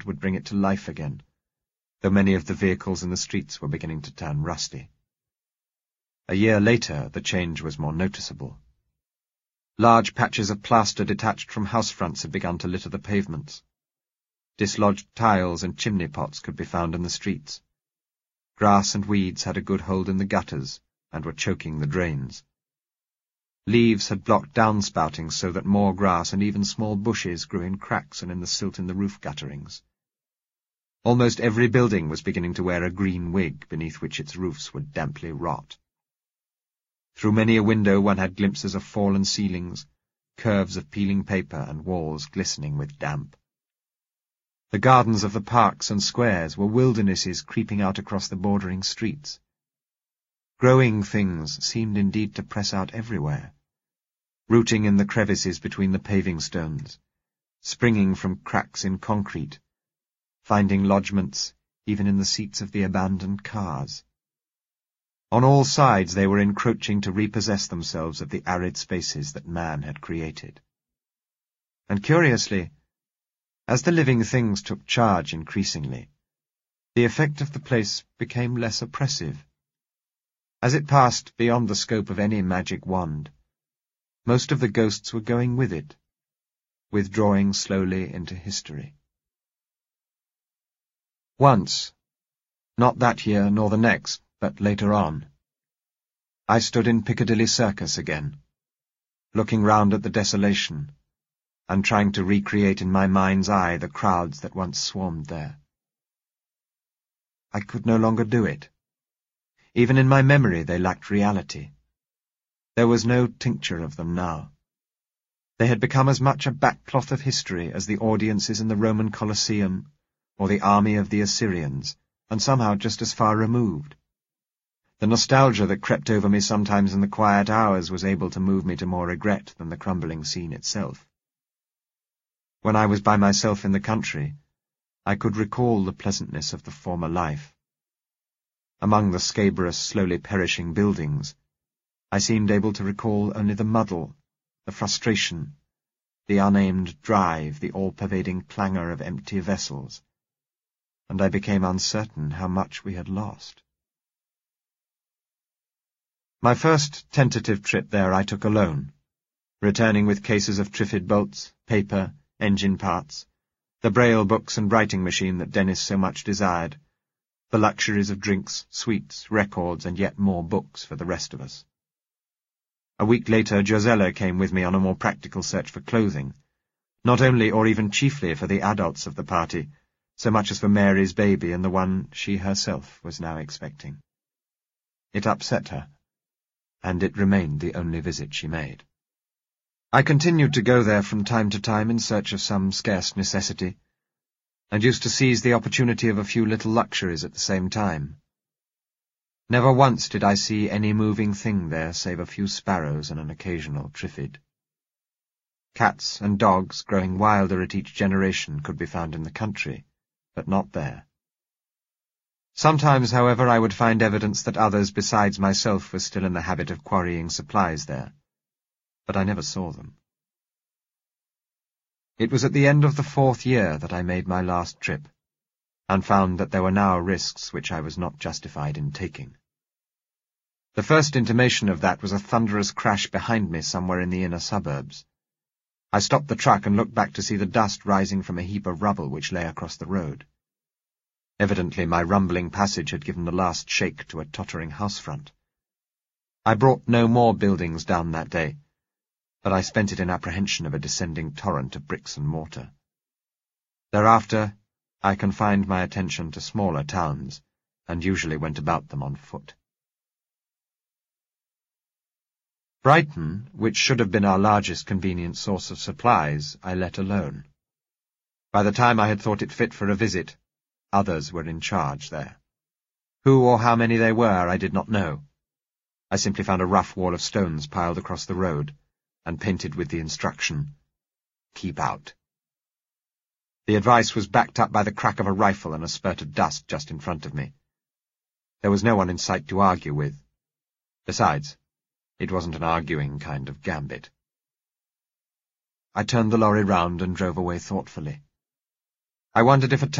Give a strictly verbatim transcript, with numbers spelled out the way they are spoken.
would bring it to life again, though many of the vehicles in the streets were beginning to turn rusty. A year later, the change was more noticeable. Large patches of plaster detached from house fronts had begun to litter the pavements. Dislodged tiles and chimney pots could be found in the streets. Grass and weeds had a good hold in the gutters and were choking the drains. Leaves had blocked downspouting so that more grass and even small bushes grew in cracks and in the silt in the roof gutterings. Almost every building was beginning to wear a green wig beneath which its roofs would damply rot. Through many a window one had glimpses of fallen ceilings, curves of peeling paper, and walls glistening with damp. The gardens of the parks and squares were wildernesses creeping out across the bordering streets. Growing things seemed indeed to press out everywhere, rooting in the crevices between the paving stones, springing from cracks in concrete, finding lodgments even in the seats of the abandoned cars. On all sides they were encroaching to repossess themselves of the arid spaces that man had created. And curiously, as the living things took charge increasingly, the effect of the place became less oppressive. As it passed beyond the scope of any magic wand, most of the ghosts were going with it, withdrawing slowly into history. Once, not that year nor the next, but later on, I stood in Piccadilly Circus again, looking round at the desolation, and trying to recreate in my mind's eye the crowds that once swarmed there. I could no longer do it. Even in my memory they lacked reality. There was no tincture of them now. They had become as much a backcloth of history as the audiences in the Roman Colosseum or the army of the Assyrians, and somehow just as far removed. The nostalgia that crept over me sometimes in the quiet hours was able to move me to more regret than the crumbling scene itself. When I was by myself in the country, I could recall the pleasantness of the former life. Among the scabrous, slowly perishing buildings, I seemed able to recall only the muddle, the frustration, the unaimed drive, the all-pervading clangor of empty vessels, and I became uncertain how much we had lost. My first tentative trip there I took alone, returning with cases of Triffid bolts, paper, engine parts, the braille books and writing machine that Dennis so much desired, the luxuries of drinks, sweets, records, and yet more books for the rest of us. A week later, Josella came with me on a more practical search for clothing, not only or even chiefly for the adults of the party, so much as for Mary's baby and the one she herself was now expecting. It upset her, and it remained the only visit she made. I continued to go there from time to time in search of some scarce necessity, and used to seize the opportunity of a few little luxuries at the same time. Never once did I see any moving thing there save a few sparrows and an occasional Triffid. Cats and dogs, growing wilder at each generation, could be found in the country, but not there. Sometimes, however, I would find evidence that others besides myself were still in the habit of quarrying supplies there, but I never saw them. It was at the end of the fourth year that I made my last trip, and found that there were now risks which I was not justified in taking. The first intimation of that was a thunderous crash behind me somewhere in the inner suburbs. I stopped the truck and looked back to see the dust rising from a heap of rubble which lay across the road. Evidently my rumbling passage had given the last shake to a tottering house front. I brought no more buildings down that day, but I spent it in apprehension of a descending torrent of bricks and mortar. Thereafter, I confined my attention to smaller towns, and usually went about them on foot. Brighton, which should have been our largest convenient source of supplies, I let alone. By the time I had thought it fit for a visit, others were in charge there. Who or how many they were, I did not know. I simply found a rough wall of stones piled across the road, and painted with the instruction, "Keep out." The advice was backed up by the crack of a rifle and a spurt of dust just in front of me. There was no one in sight to argue with. Besides, it wasn't an arguing kind of gambit. I turned the lorry round and drove away thoughtfully. I wondered if a